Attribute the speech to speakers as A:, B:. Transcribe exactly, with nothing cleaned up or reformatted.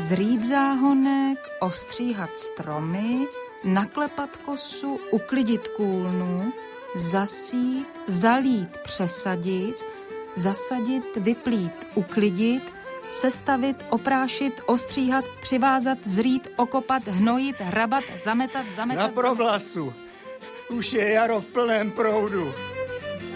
A: Zrít záhonek, ostříhat stromy, naklepat kosu, uklidit kůlnu, zasít, zalít, přesadit, zasadit, vyplít, uklidit, sestavit, oprášit, ostříhat, přivázat, zrít, okopat, hnojit, hrabat, zametat, zametat.
B: Na proglasu. Už je jaro v plném proudu.